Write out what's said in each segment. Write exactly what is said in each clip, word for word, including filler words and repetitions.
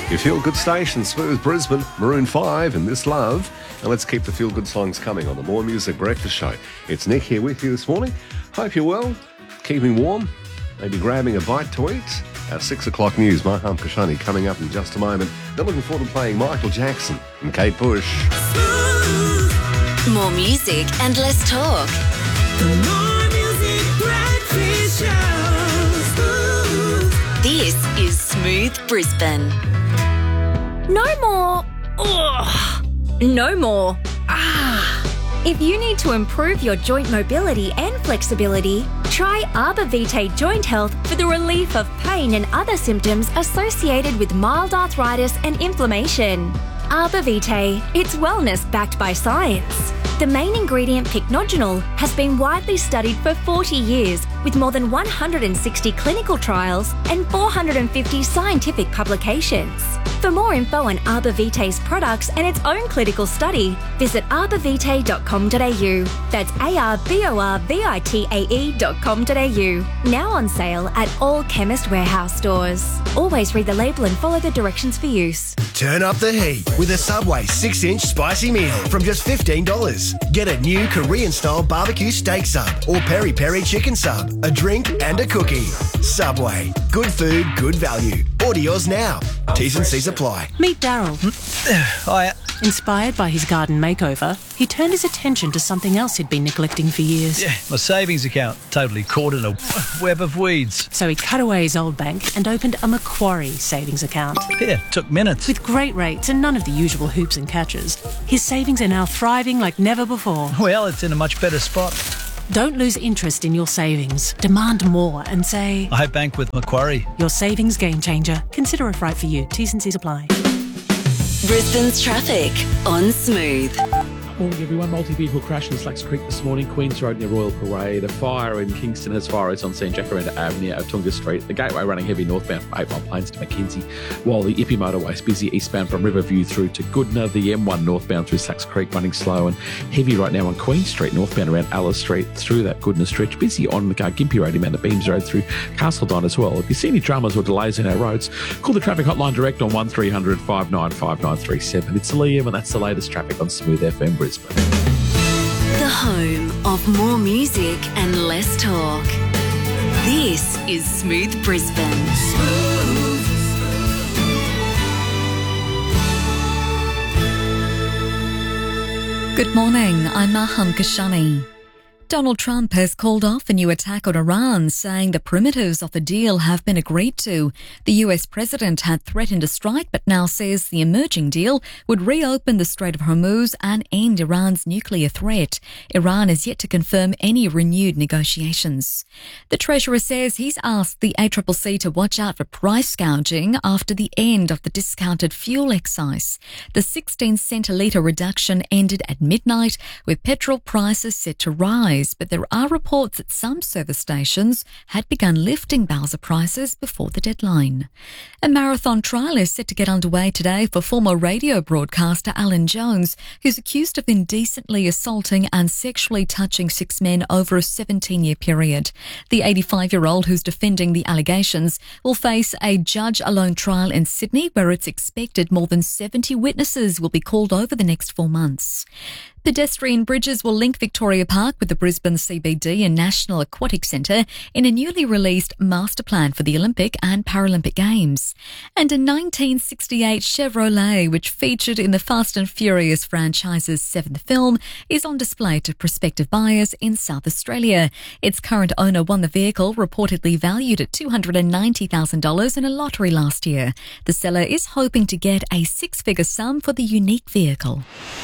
Your feel-good station, Smooth Brisbane, Maroon five and This Love. And let's keep the feel-good songs coming on the More Music Breakfast Show. It's Nick here with you this morning. Hope you're well, keeping warm, maybe grabbing a bite to eat. Our six o'clock news, Maham Kashani, coming up in just a moment. Then looking forward to playing Michael Jackson and Kate Bush. More music and less talk. The More Music Breakfast Show. This is Smooth Brisbane. No more. Ugh. No more. Ah. If you need to improve your joint mobility and flexibility, try Arbor Vitae Joint Health for the relief of pain and other symptoms associated with mild arthritis and inflammation. Arbor Vitae, it's wellness backed by science. The main ingredient, pycnogenol, has been widely studied for forty years with more than one hundred sixty clinical trials and four hundred fifty scientific publications. For more info on Arbor Vitae's products and its own clinical study, visit arbor vitae dot com dot a u. That's A R B O R V I T A E dot com dot a u. Now on sale at all Chemist Warehouse stores. Always read the label and follow the directions for use. Turn up the heat with a Subway six inch spicy meal from just fifteen dollars. Get a new Korean-style barbecue steak sub or peri-peri chicken sub, a drink and a cookie. Subway. Good food, good value. Order yours now. T's and C's apply. Meet Daryl. Hiya. Inspired by his garden makeover, he turned his attention to something else he'd been neglecting for years. Yeah, my savings account, totally caught in a web of weeds. So he cut away his old bank and opened a Macquarie savings account. Yeah, took minutes. With great rates and none of the usual hoops and catches, his savings are now thriving like never before. Well, it's in a much better spot. Don't lose interest in your savings. Demand more and say, I bank with Macquarie. Your savings game changer. Consider if right for you. T's and C's apply. Brisbane's traffic on Smooth. Morning everyone. Multi-vehicle crash in Slacks Creek this morning, Queen's Road near Royal Parade. A fire in Kingston has fires on scene, Jacaranda Avenue at Tunga Street. The Gateway running heavy northbound from Eight Mile Plains to Mackenzie, while the Ippy motorway is busy eastbound from Riverview through to Goodna. The M one northbound through Slacks Creek running slow and heavy right now on Queen Street, northbound around Alice Street through that Goodna stretch. Busy on the uh, Gympie Road, around the Beams Road through Castledine as well. If you see any dramas or delays in our roads, call the traffic hotline direct on one three hundred five nine five nine three seven. It's Liam and that's the latest traffic on Smooth F M Brisbane. The home of more music and less talk. This is Smooth Brisbane. Smooth. Good morning, I'm Maham Kashani. Donald Trump has called off a new attack on Iran, saying the perimeters of the deal have been agreed to. The U S president had threatened a strike, but now says the emerging deal would reopen the Strait of Hormuz and end Iran's nuclear threat. Iran is yet to confirm any renewed negotiations. The Treasurer says he's asked the A C C C to watch out for price gouging after the end of the discounted fuel excise. The sixteen cent a litre reduction ended at midnight, with petrol prices set to rise. But there are reports that some service stations had begun lifting Bowser prices before the deadline. A marathon trial is set to get underway today for former radio broadcaster Alan Jones, who's accused of indecently assaulting and sexually touching six men over a seventeen-year period. The eighty-five-year-old who's defending the allegations will face a judge-alone trial in Sydney, where it's expected more than seventy witnesses will be called over the next four months. Pedestrian bridges will link Victoria Park with the Brisbane C B D and National Aquatic Centre in a newly released master plan for the Olympic and Paralympic Games. And a nineteen sixty-eight Chevrolet, which featured in the Fast and Furious franchise's seventh film, is on display to prospective buyers in South Australia. Its current owner won the vehicle, reportedly valued at two hundred ninety thousand dollars in a lottery last year. The seller is hoping to get a six-figure sum for the unique vehicle.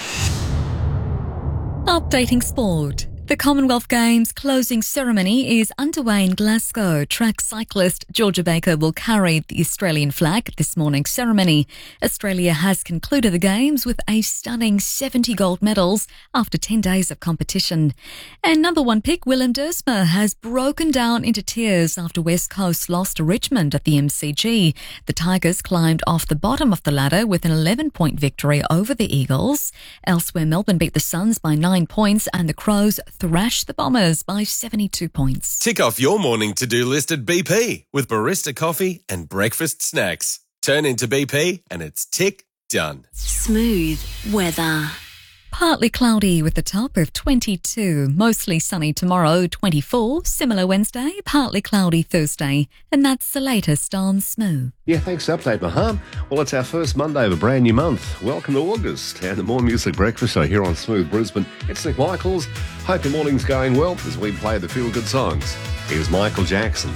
Updating sport. The Commonwealth Games closing ceremony is underway in Glasgow. Track cyclist Georgia Baker will carry the Australian flag at this morning's ceremony. Australia has concluded the Games with a stunning seventy gold medals after ten days of competition. And number one pick Willem Dersma has broken down into tears after West Coast lost to Richmond at the M C G. The Tigers climbed off the bottom of the ladder with an eleven-point victory over the Eagles. Elsewhere, Melbourne beat the Suns by nine points and the Crows thrashed the Bombers by seventy-two points. Tick off your morning to-do list at B P with barista coffee and breakfast snacks. Turn into B P and it's tick done. Smooth weather. Partly cloudy with a top of twenty-two. Mostly sunny tomorrow, twenty-four. Similar Wednesday, partly cloudy Thursday. And that's the latest on Smooth. Yeah, thanks for the update, Maham. Well, it's our first Monday of a brand new month. Welcome to August and the More Music Breakfast Show here on Smooth Brisbane. It's Nick Michaels. Hope your morning's going well as we play the feel-good songs. Here's Michael Jackson.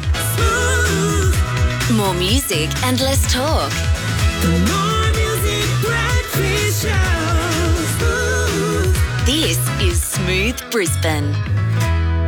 More music and less talk. The More Music Breakfast Show. This is Smooth Brisbane.